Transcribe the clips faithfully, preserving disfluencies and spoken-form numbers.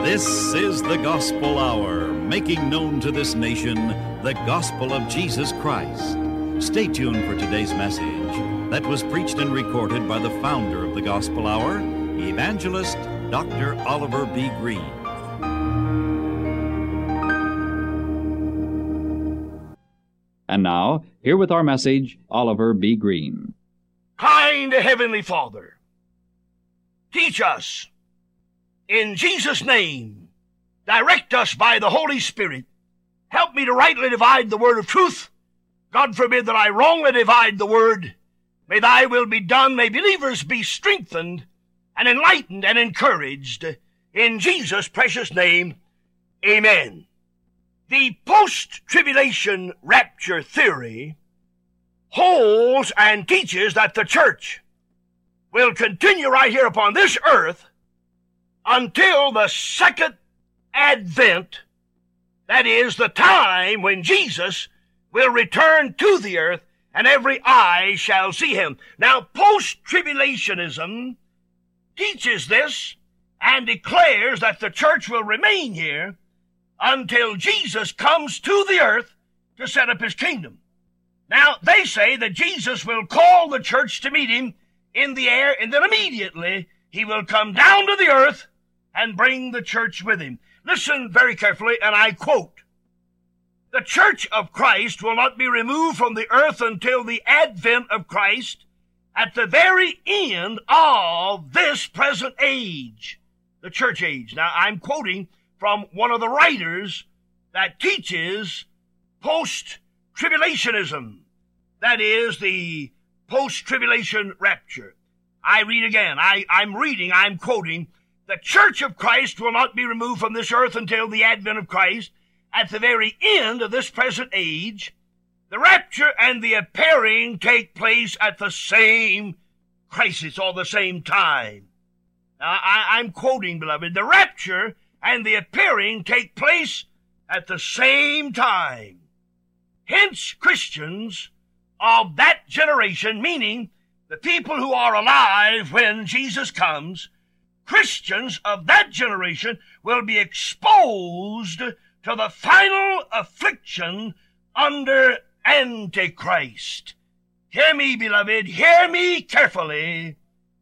This is the Gospel Hour, making known to this nation the gospel of Jesus Christ. Stay tuned for today's message that was preached and recorded by the founder of the Gospel Hour, Evangelist Doctor Oliver B. Greene. And now, here with our message, Oliver B. Greene. Kind Heavenly Father, teach us in Jesus' name. Direct us by the Holy Spirit. Help me to rightly divide the word of truth. God forbid that I wrongly divide the word. May thy will be done. May believers be strengthened and enlightened and encouraged. In Jesus' precious name, amen. The post-tribulation rapture theory holds and teaches that the church will continue right here upon this earth until the second advent, that is, the time when Jesus will return to the earth and every eye shall see him. Now, post-tribulationism teaches this and declares that the church will remain here until Jesus comes to the earth to set up his kingdom. Now, they say that Jesus will call the church to meet him in the air, and then immediately he will come down to the earth and bring the church with him. Listen very carefully, and I quote, "The church of Christ will not be removed from the earth until the advent of Christ at the very end of this present age," the church age. Now, I'm quoting from one of the writers that teaches post-tribulationism, that is, the post-tribulation rapture. I read again. I, I'm reading, I'm quoting, "The church of Christ will not be removed from this earth until the advent of Christ at the very end of this present age. The rapture and the appearing take place at the same crisis or the same time." Now, I, I'm quoting, beloved, "The rapture and the appearing take place at the same time. Hence, Christians of that generation," meaning the people who are alive when Jesus comes, Christians of that generation will be exposed to the final affliction under Antichrist. Hear me, beloved, hear me carefully.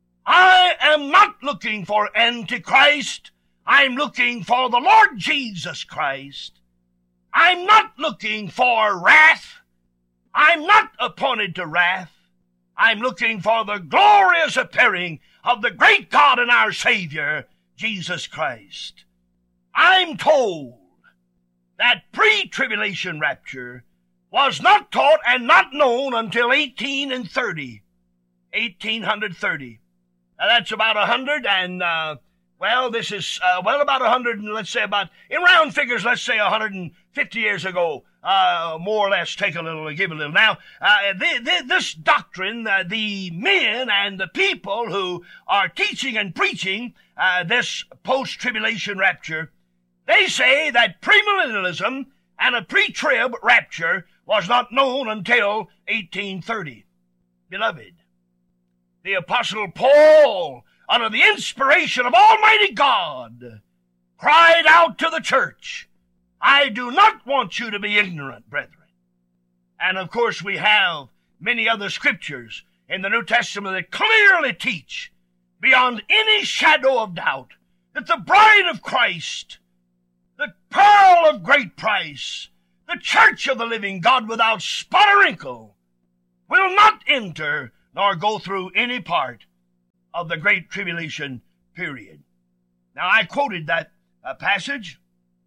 I am not looking for Antichrist. I'm looking for the Lord Jesus Christ. I'm not looking for wrath. I'm not appointed to wrath. I'm looking for the glorious appearing of the great God and our Savior, Jesus Christ. I'm told that pre-tribulation rapture was not taught and not known until eighteen thirty. eighteen thirty. Now that's about a hundred and, uh, well, this is, uh, well, about a hundred and let's say about, in round figures, let's say a hundred and fifty years ago. Uh, more or less, take a little and give a little. Now, uh, th- th- this doctrine, uh, the men and the people who are teaching and preaching uh, this post-tribulation rapture, they say that premillennialism and a pre-trib rapture was not known until eighteen thirty. Beloved, the Apostle Paul, under the inspiration of Almighty God, cried out to the church, "I do not want you to be ignorant, brethren." And of course we have many other scriptures in the New Testament that clearly teach, beyond any shadow of doubt, that the bride of Christ, the pearl of great price, the church of the living God without spot or wrinkle, will not enter nor go through any part of the great tribulation period. Now, I quoted that uh, passage.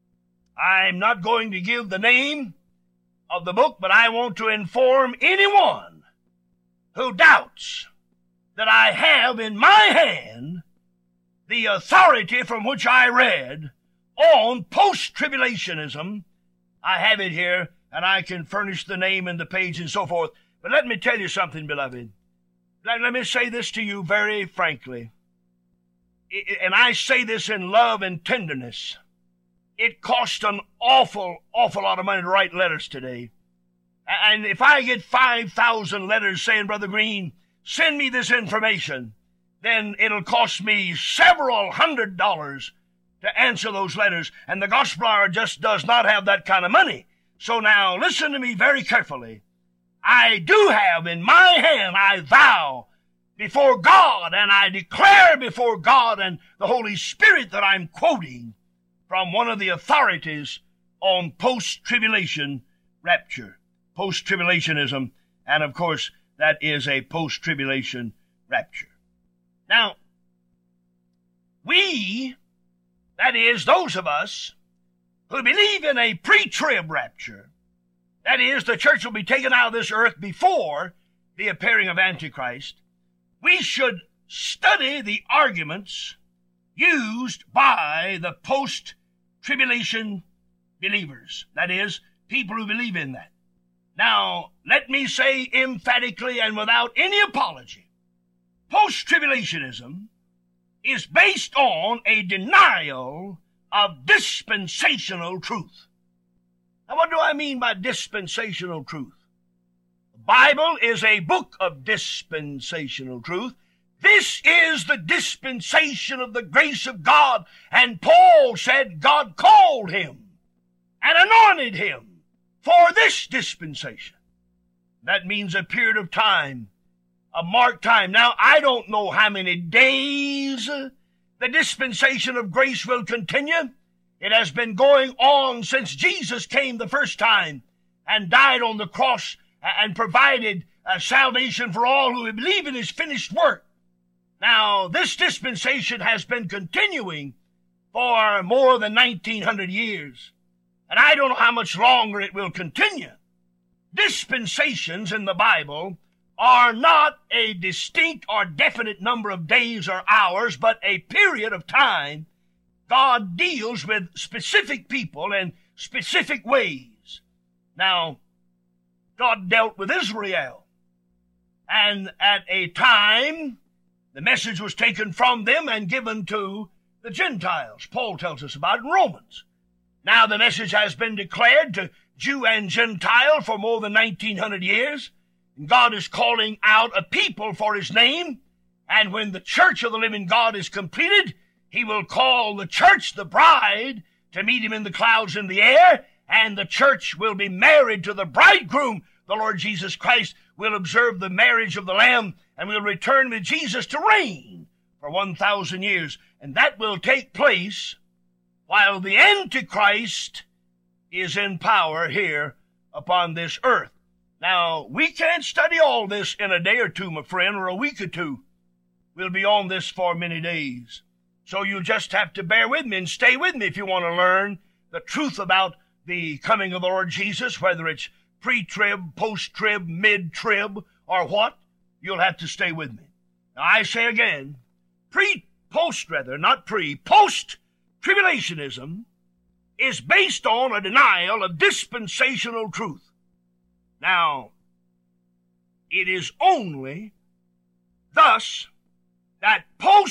I'm not going to give the name of the book, but I want to inform anyone who doubts that I have in my hand the authority from which I read on post-tribulationism. I have it here, and I can furnish the name and the page and so forth. But let me tell you something, beloved. Let, let me say this to you very frankly. And I say this in love and tenderness. It costs an awful, awful lot of money to write letters today. And if I get five thousand letters saying, "Brother Greene, send me this information," then it'll cost me several hundred dollars to answer those letters, and the gospel hour just does not have that kind of money. So now listen to me very carefully. I do have in my hand, I vow before God, and I declare before God and the Holy Spirit that I'm quoting from one of the authorities on post-tribulation rapture, post-tribulationism, and of course that is a post-tribulation rapture. Now, we, that is, those of us who believe in a pre-trib rapture, that is, the church will be taken out of this earth before the appearing of Antichrist, we should study the arguments used by the post-tribulation believers, that is, people who believe in that. Now, let me say emphatically and without any apology, post-tribulationism is based on a denial of dispensational truth. Now, what do I mean by dispensational truth? The Bible is a book of dispensational truth. This is the dispensation of the grace of God, and Paul said God called him and anointed him for this dispensation. That means a period of time, a marked time. Now, I don't know how many days the dispensation of grace will continue. It has been going on since Jesus came the first time and died on the cross and provided uh, salvation for all who believe in his finished work. Now, this dispensation has been continuing for more than nineteen hundred years, and I don't know how much longer it will continue. Dispensations in the Bible are not a distinct or definite number of days or hours, but a period of time. God deals with specific people in specific ways. Now, God dealt with Israel, and at a time, the message was taken from them and given to the Gentiles. Paul tells us about it in Romans. Now the message has been declared to Jew and Gentile for more than nineteen hundred years. And God is calling out a people for his name. And when the church of the living God is completed, he will call the church, the bride, to meet him in the clouds in the air. And the church will be married to the bridegroom. The Lord Jesus Christ will observe the marriage of the Lamb and will return with Jesus to reign for one thousand years. And that will take place while the Antichrist is in power here upon this earth. Now, we can't study all this in a day or two, my friend, or a week or two. We'll be on this for many days. So you'll just have to bear with me and stay with me if you want to learn the truth about the coming of the Lord Jesus, whether it's pre-trib, post-trib, mid-trib, or what. You'll have to stay with me. Now, I say again, pre, post rather, not pre, post-tribulationism is based on a denial of dispensational truth. Now, it is only thus that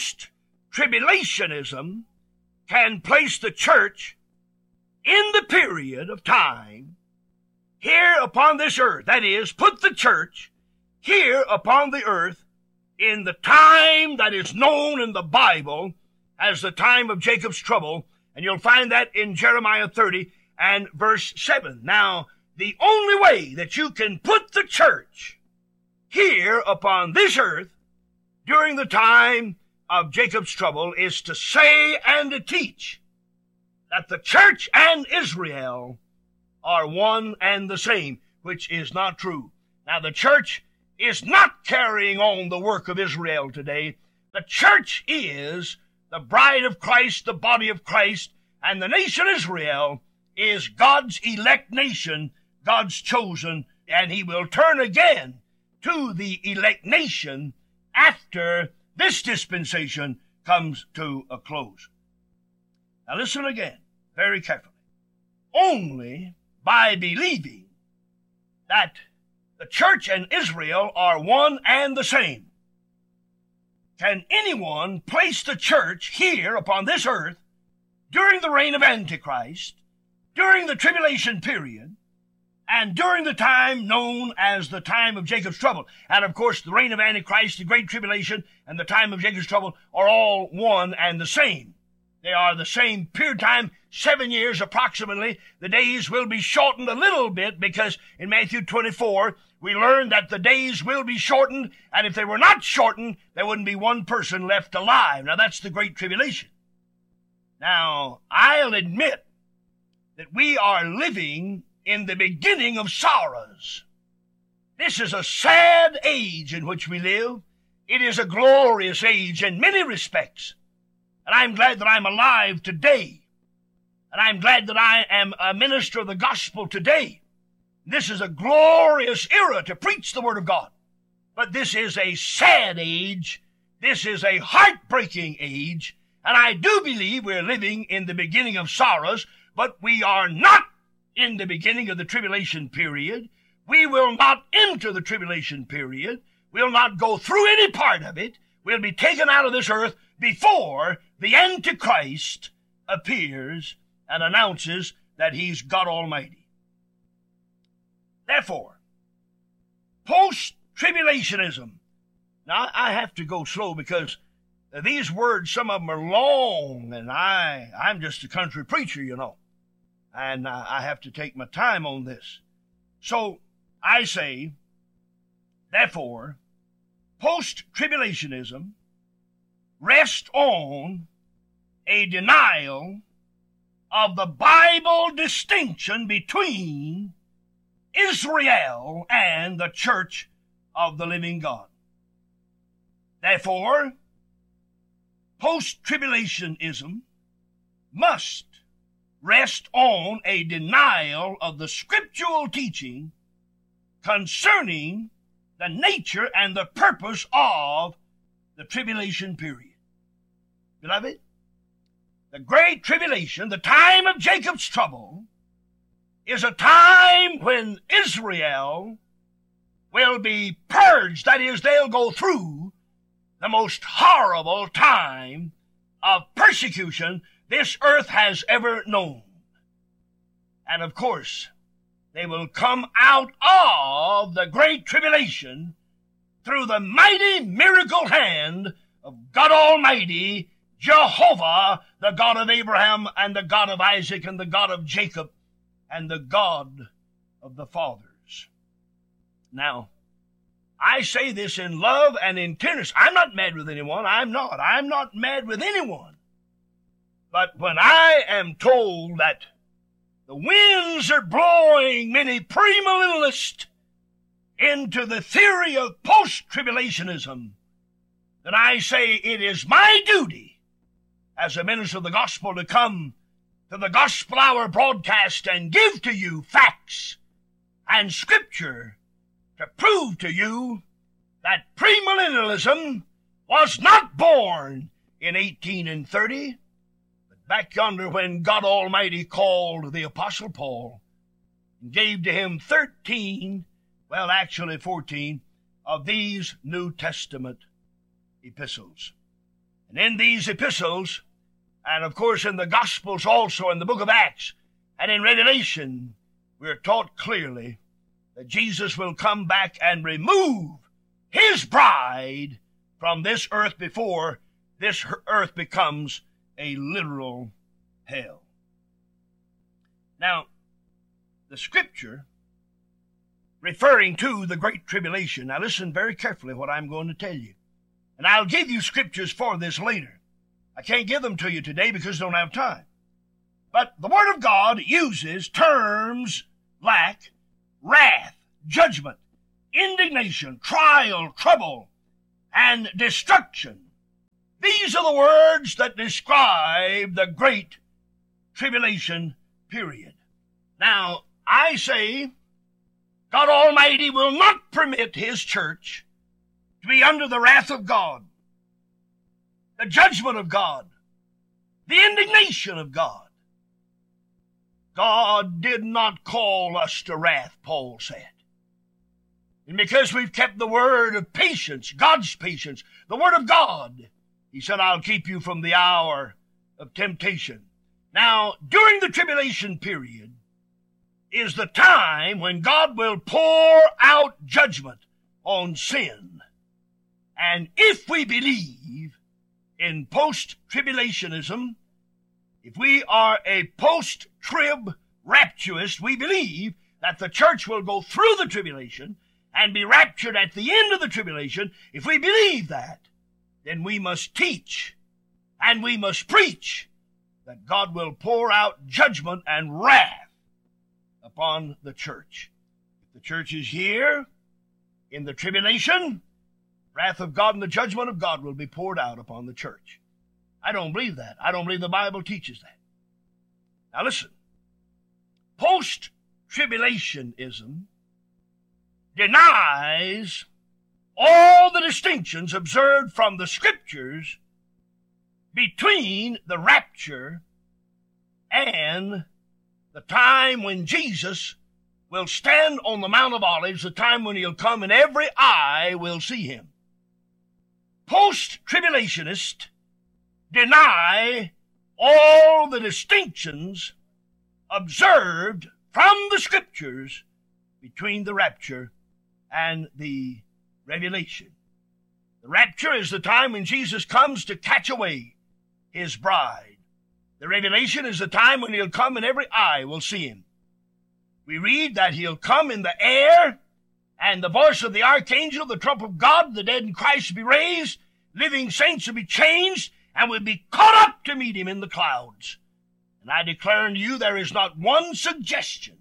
post-tribulationism can place the church in the period of time here upon this earth. That is, put the church here upon the earth in the time that is known in the Bible as the time of Jacob's trouble. And you'll find that in Jeremiah thirty and verse seven. Now, the only way that you can put the church here upon this earth during the time of Jacob's trouble is to say and to teach that the church and Israel are one and the same, which is not true. Now, the church is not carrying on the work of Israel today. The church is the bride of Christ, the body of Christ, and the nation Israel is God's elect nation, God's chosen, and he will turn again to the elect nation after this dispensation comes to a close. Now listen again, very carefully. Only by believing that the church and Israel are one and the same can anyone place the church here upon this earth during the reign of Antichrist, during the tribulation period, and during the time known as the time of Jacob's trouble. And of course, the reign of Antichrist, the great tribulation, and the time of Jacob's trouble are all one and the same. They are the same period of time, seven years approximately. The days will be shortened a little bit because in Matthew twenty-four, we learn that the days will be shortened, and if they were not shortened, there wouldn't be one person left alive. Now, that's the Great Tribulation. Now, I'll admit that we are living in the beginning of sorrows. This is a sad age in which we live. It is a glorious age in many respects. And I'm glad that I'm alive today. And I'm glad that I am a minister of the gospel today. This is a glorious era to preach the word of God. But this is a sad age. This is a heartbreaking age. And I do believe we're living in the beginning of sorrows, but we are not in the beginning of the tribulation period. We will not enter the tribulation period. We'll not go through any part of it. We'll be taken out of this earth before the Antichrist appears and announces that he's God Almighty. Therefore, post-tribulationism. Now, I have to go slow because these words, some of them are long, and I, I'm just a country preacher, you know, and uh, I have to take my time on this. So, I say, therefore, post-tribulationism rests on a denial of the Bible distinction between Israel and the Church of the living God. Therefore, post-tribulationism must rest on a denial of the scriptural teaching concerning the nature and the purpose of the tribulation period. Beloved, the great tribulation, the time of Jacob's trouble, is a time when Israel will be purged. That is, they'll go through the most horrible time of persecution this earth has ever known. And of course, they will come out of the great tribulation through the mighty miracle hand of God Almighty, Jehovah, the God of Abraham and the God of Isaac and the God of Jacob and the God of the fathers. Now, I say this in love and in tenderness. I'm not mad with anyone. I'm not. I'm not mad with anyone. But when I am told that the winds are blowing many premillennialists into the theory of post-tribulationism, then I say it is my duty as a minister of the gospel to come to the Gospel Hour broadcast and give to you facts and scripture to prove to you that premillennialism was not born in eighteen thirty, but back yonder when God Almighty called the Apostle Paul and gave to him thirteen, well, actually fourteen, of these New Testament epistles. And in these epistles, and of course in the Gospels also, in the book of Acts, and in Revelation, we are taught clearly that Jesus will come back and remove his bride from this earth before this earth becomes a literal hell. Now, the scripture referring to the Great Tribulation, now listen very carefully what I'm going to tell you. And I'll give you scriptures for this later. I can't give them to you today because I don't have time. But the Word of God uses terms like wrath, judgment, indignation, trial, trouble, and destruction. These are the words that describe the Great Tribulation period. Now, I say God Almighty will not permit His church to be under the wrath of God, the judgment of God, the indignation of God. God did not call us to wrath, Paul said. And because we've kept the word of patience, God's patience, the word of God, He said, I'll keep you from the hour of temptation. Now, during the tribulation period is the time when God will pour out judgment on sin. And if we believe in post-tribulationism If we are a post-trib rapturist, we believe that the church will go through the tribulation and be raptured at the end of the tribulation. If we believe that, then we must teach and we must preach that God will pour out judgment and wrath upon the church. If the church is here in the tribulation, wrath of God and the judgment of God will be poured out upon the church. I don't believe that. I don't believe the Bible teaches that. Now listen, post-tribulationism denies all the distinctions observed from the Scriptures between the rapture and the time when Jesus will stand on the Mount of Olives, the time when he'll come and every eye will see him. Post-tribulationists deny all the distinctions observed from the Scriptures between the rapture and the revelation. The rapture is the time when Jesus comes to catch away his bride. The revelation is the time when he'll come and every eye will see him. We read that he'll come in the air, and the voice of the archangel, the trump of God, the dead in Christ will be raised, living saints will be changed, and will be caught up to meet him in the clouds. And I declare unto you, there is not one suggestion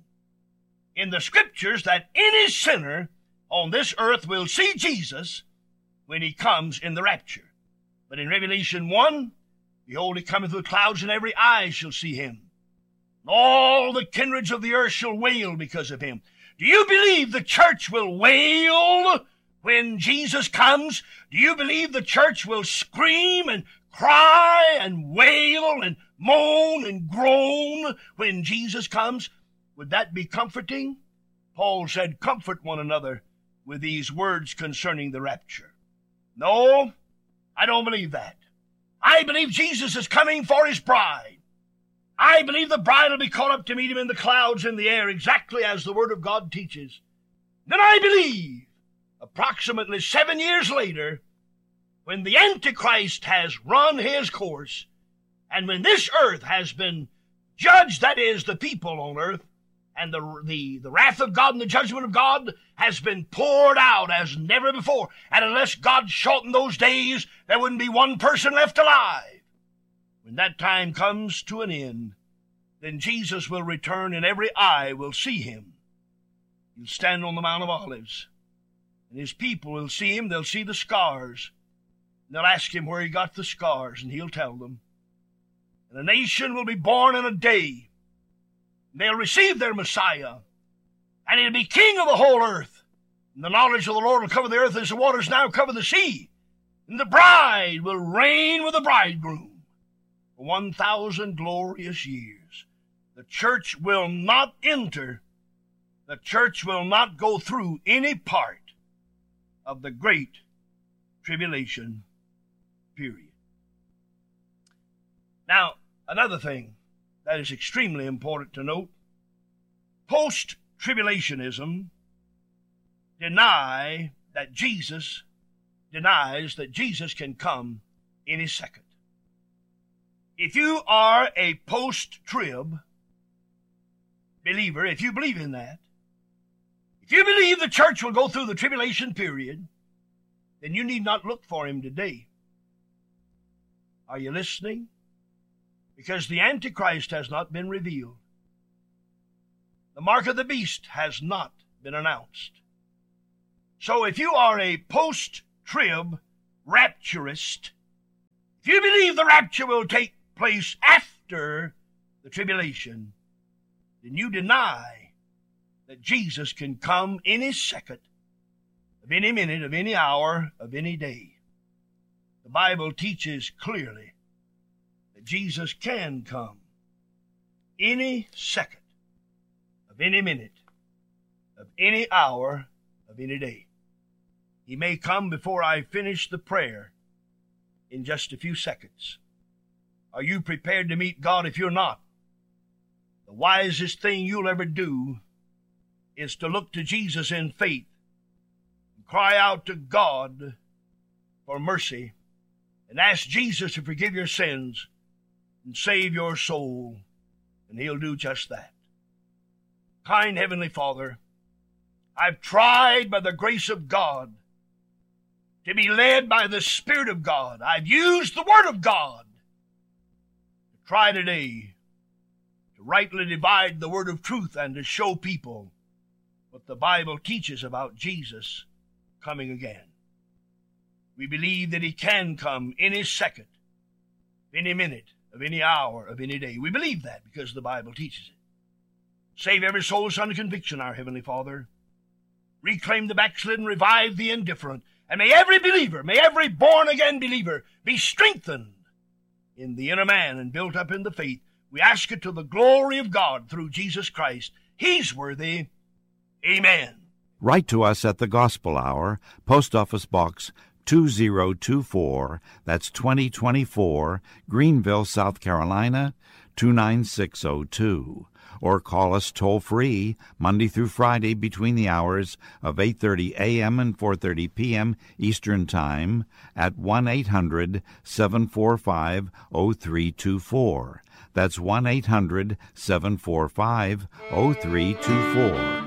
in the Scriptures that any sinner on this earth will see Jesus when he comes in the rapture. But in Revelation one, behold, he cometh with clouds, and every eye shall see him. And all the kindreds of the earth shall wail because of him. Do you believe the church will wail when Jesus comes? Do you believe the church will scream and cry and wail and moan and groan when Jesus comes? Would that be comforting? Paul said, comfort one another with these words concerning the rapture. No, I don't believe that. I believe Jesus is coming for his bride. I believe the bride will be caught up to meet him in the clouds in the air, exactly as the Word of God teaches. Then I believe, approximately seven years later, when the Antichrist has run his course, and when this earth has been judged, that is, the people on earth, and the, the, the wrath of God and the judgment of God has been poured out as never before. And unless God shortened those days, there wouldn't be one person left alive. When that time comes to an end, then Jesus will return and every eye will see him. He'll stand on the Mount of Olives, and his people will see him. They'll see the scars. And they'll ask him where he got the scars, and he'll tell them. And a nation will be born in a day. They'll receive their Messiah, and he'll be king of the whole earth. And the knowledge of the Lord will cover the earth as the waters now cover the sea. And the bride will reign with the bridegroom for one thousand glorious years. The church will not enter, the church will not go through any part of the great tribulation period. Now, another thing that is extremely important to note, post-tribulationism deny that Jesus denies that Jesus can come any second. If you are a post-trib believer, if you believe in that, if you believe the church will go through the tribulation period, then you need not look for him today. Are you listening? Because the Antichrist has not been revealed. The mark of the beast has not been announced. So if you are a post-trib rapturist, if you believe the rapture will take place after the tribulation, then you deny that Jesus can come any second, of any minute, of any hour, of any day. The Bible teaches clearly that Jesus can come any second, of any minute, of any hour, of any day. He may come before I finish the prayer in just a few seconds. Are you prepared to meet God? If you're not, the wisest thing you'll ever do is to look to Jesus in faith and cry out to God for mercy and ask Jesus to forgive your sins. and save your soul, and he'll do just that. Kind Heavenly Father, I've tried by the grace of God to be led by the Spirit of God. I've used the Word of God to try today to rightly divide the word of truth and to show people what the Bible teaches about Jesus coming again. We believe that he can come any second, any minute, of any hour, of any day. We believe that because the Bible teaches it. Save every soul under conviction, our Heavenly Father. Reclaim the backslidden, revive the indifferent, and may every believer, may every born-again believer be strengthened in the inner man and built up in the faith. We ask it to the glory of God through Jesus Christ. He's worthy. Amen. Write to us at the Gospel Hour, Post Office Box two zero two four, that's twenty twenty-four, Greenville, South Carolina, two nine six oh two. Or call us toll-free Monday through Friday between the hours of eight thirty a.m. and four thirty p.m. Eastern Time at one eight hundred seven four five oh three two four. That's one eight hundred seven four five oh three two four.